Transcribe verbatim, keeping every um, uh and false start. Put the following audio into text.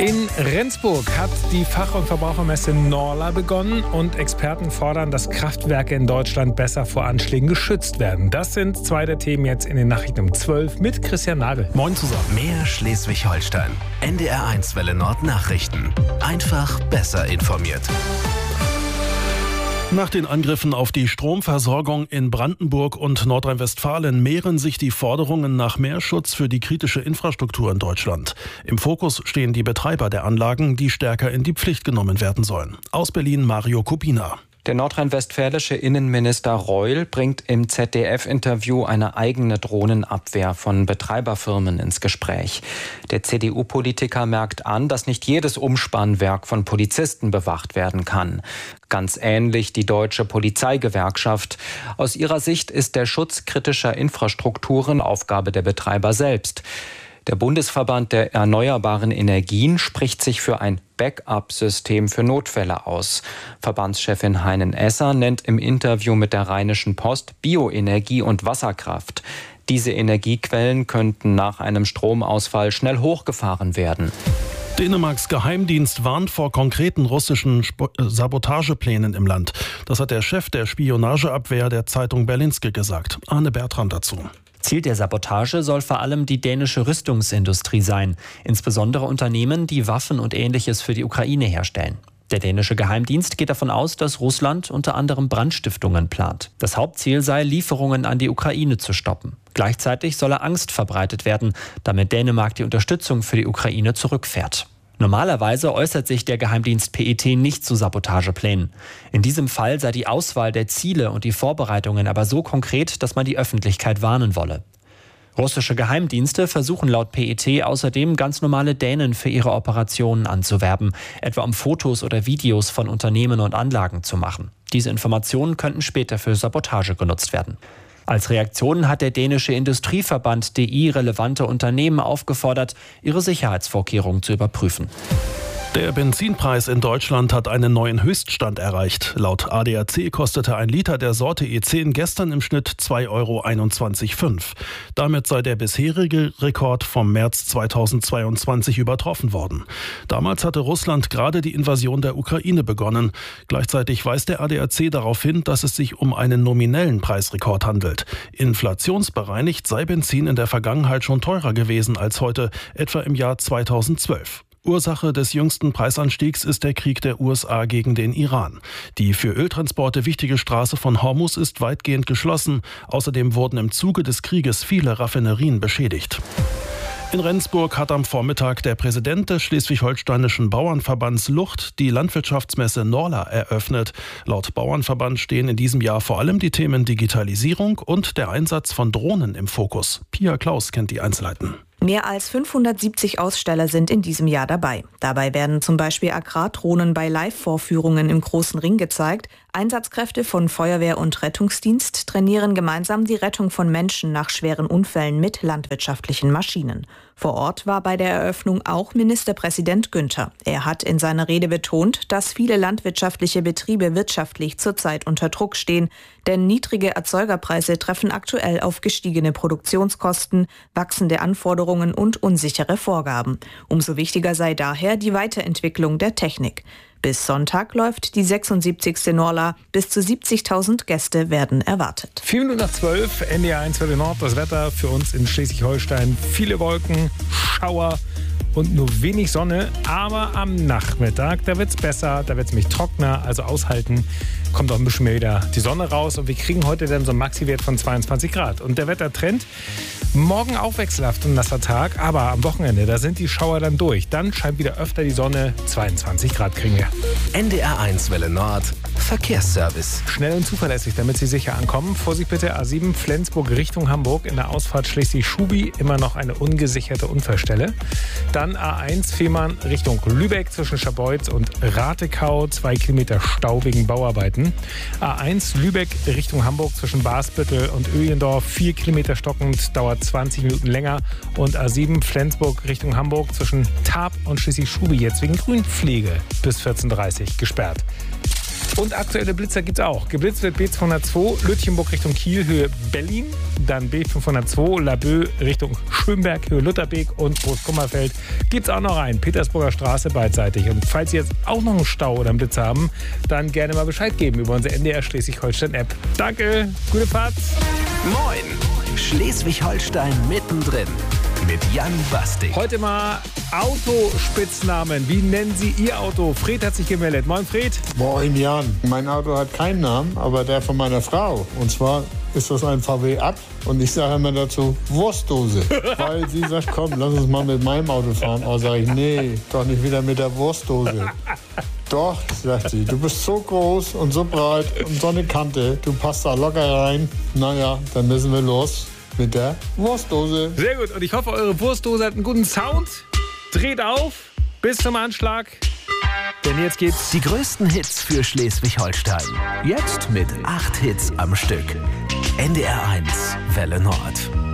In Rendsburg hat die Fach- und Verbrauchermesse Norla begonnen und Experten fordern, dass Kraftwerke in Deutschland besser vor Anschlägen geschützt werden. Das sind zwei der Themen jetzt in den Nachrichten um zwölf mit Christian Nagel. Moin zusammen. Mehr Schleswig-Holstein. N D R eins Welle Nord Nachrichten. Einfach besser informiert. Nach den Angriffen auf die Stromversorgung in Brandenburg und Nordrhein-Westfalen mehren sich die Forderungen nach mehr Schutz für die kritische Infrastruktur in Deutschland. Im Fokus stehen die Betreiber der Anlagen, die stärker in die Pflicht genommen werden sollen. Aus Berlin Mario Kubina. Der nordrhein-westfälische Innenminister Reul bringt im Z D F-Interview eine eigene Drohnenabwehr von Betreiberfirmen ins Gespräch. Der C D U-Politiker merkt an, dass nicht jedes Umspannwerk von Polizisten bewacht werden kann. Ganz ähnlich die Deutsche Polizeigewerkschaft. Aus ihrer Sicht ist der Schutz kritischer Infrastrukturen Aufgabe der Betreiber selbst. Der Bundesverband der erneuerbaren Energien spricht sich für ein Backup-System für Notfälle aus. Verbandschefin Heinen Esser nennt im Interview mit der Rheinischen Post Bioenergie und Wasserkraft. Diese Energiequellen könnten nach einem Stromausfall schnell hochgefahren werden. Dänemarks Geheimdienst warnt vor konkreten russischen Sabotageplänen im Land. Das hat der Chef der Spionageabwehr der Zeitung Berlingske gesagt. Arne Bertram dazu. Ziel der Sabotage soll vor allem die dänische Rüstungsindustrie sein, insbesondere Unternehmen, die Waffen und Ähnliches für die Ukraine herstellen. Der dänische Geheimdienst geht davon aus, dass Russland unter anderem Brandstiftungen plant. Das Hauptziel sei, Lieferungen an die Ukraine zu stoppen. Gleichzeitig solle Angst verbreitet werden, damit Dänemark die Unterstützung für die Ukraine zurückfährt. Normalerweise äußert sich der Geheimdienst P E T nicht zu Sabotageplänen. In diesem Fall sei die Auswahl der Ziele und die Vorbereitungen aber so konkret, dass man die Öffentlichkeit warnen wolle. Russische Geheimdienste versuchen laut P E T außerdem ganz normale Dänen für ihre Operationen anzuwerben, etwa um Fotos oder Videos von Unternehmen und Anlagen zu machen. Diese Informationen könnten später für Sabotage genutzt werden. Als Reaktion hat der dänische Industrieverband D I relevante Unternehmen aufgefordert, ihre Sicherheitsvorkehrungen zu überprüfen. Der Benzinpreis in Deutschland hat einen neuen Höchststand erreicht. Laut A D A C kostete ein Liter der Sorte E zehn gestern im Schnitt zwei Euro einundzwanzig Komma fünf. Damit sei der bisherige Rekord vom März zweitausendzweiundzwanzig übertroffen worden. Damals hatte Russland gerade die Invasion der Ukraine begonnen. Gleichzeitig weist der A D A C darauf hin, dass es sich um einen nominellen Preisrekord handelt. Inflationsbereinigt sei Benzin in der Vergangenheit schon teurer gewesen als heute, etwa im Jahr zweitausendzwölf. Ursache des jüngsten Preisanstiegs ist der Krieg der U S A gegen den Iran. Die für Öltransporte wichtige Straße von Hormuz ist weitgehend geschlossen. Außerdem wurden im Zuge des Krieges viele Raffinerien beschädigt. In Rendsburg hat am Vormittag der Präsident des schleswig-holsteinischen Bauernverbands Lucht die Landwirtschaftsmesse Norla eröffnet. Laut Bauernverband stehen in diesem Jahr vor allem die Themen Digitalisierung und der Einsatz von Drohnen im Fokus. Pia Klaus kennt die Einzelheiten. Mehr als fünfhundertsiebzig Aussteller sind in diesem Jahr dabei. Dabei werden zum Beispiel Agrardrohnen bei Live-Vorführungen im Großen Ring gezeigt. Einsatzkräfte von Feuerwehr und Rettungsdienst trainieren gemeinsam die Rettung von Menschen nach schweren Unfällen mit landwirtschaftlichen Maschinen. Vor Ort war bei der Eröffnung auch Ministerpräsident Günther. Er hat in seiner Rede betont, dass viele landwirtschaftliche Betriebe wirtschaftlich zurzeit unter Druck stehen, denn niedrige Erzeugerpreise treffen aktuell auf gestiegene Produktionskosten, wachsende Anforderungen und unsichere Vorgaben. Umso wichtiger sei daher die Weiterentwicklung der Technik. Bis Sonntag läuft die sechsundsiebzigste Norla. Bis zu siebzigtausend Gäste werden erwartet. Vier Minuten nach zwölf, N D R eins Welle Nord. Das Wetter für uns in Schleswig-Holstein. Viele Wolken, Schauer und nur wenig Sonne. Aber am Nachmittag, da wird es besser, da wird es nämlich trockener, also aushalten. Kommt auch ein bisschen mehr wieder die Sonne raus. Und wir kriegen heute dann so einen Maxi-Wert von zweiundzwanzig Grad. Und der Wettertrend, morgen auch wechselhaft und nasser Tag. Aber am Wochenende, da sind die Schauer dann durch. Dann scheint wieder öfter die Sonne. zweiundzwanzig Grad kriegen wir. N D R eins Welle Nord Verkehrsservice. Schnell und zuverlässig, damit Sie sicher ankommen. Vorsicht bitte, A sieben Flensburg Richtung Hamburg. In der Ausfahrt Schleswig-Schubi immer noch eine ungesicherte Unfallstelle. Dann A eins Fehmarn Richtung Lübeck zwischen Scharbeutz und Ratekau. Zwei Kilometer Stau wegen Bauarbeiten. A eins Lübeck Richtung Hamburg zwischen Basbüttel und Öhlendorf. Vier Kilometer stockend, dauert zwanzig Minuten länger. Und A sieben Flensburg Richtung Hamburg zwischen Tarp und Schleswig-Schubi jetzt wegen Grünpflege bis vierzehn Uhr dreißig gesperrt. Und aktuelle Blitzer gibt es auch. Geblitzt wird B zweihundertzwei, Lütchenburg Richtung Kiel, Höhe Berlin. Dann B fünfhundertzwei, Laboe Richtung Schönberg, Höhe Lutherbeek und Großkummerfeld. Gibt es auch noch einen, Petersburger Straße beidseitig. Und falls Sie jetzt auch noch einen Stau oder einen Blitz haben, dann gerne mal Bescheid geben über unsere N D R Schleswig-Holstein-App. Danke, gute Fahrt. Moin, Schleswig-Holstein mittendrin. Mit Jan Bastik. Heute mal Autospitznamen. Wie nennen Sie Ihr Auto? Fred hat sich gemeldet. Moin, Fred. Moin, Jan. Mein Auto hat keinen Namen, aber der von meiner Frau. Und zwar ist das ein V W Up. Und ich sage immer dazu Wurstdose. Weil sie sagt, komm, lass uns mal mit meinem Auto fahren. Aber sage ich, nee, doch nicht wieder mit der Wurstdose. Doch, sagt sie, du bist so groß und so breit und so eine Kante. Du passt da locker rein. Naja, dann müssen wir los. Mit der Wurstdose. Sehr gut. Und ich hoffe, eure Wurstdose hat einen guten Sound. Dreht auf. Bis zum Anschlag. Denn jetzt geht's. Die größten Hits für Schleswig-Holstein. Jetzt mit acht Hits am Stück. N D R eins Welle Nord.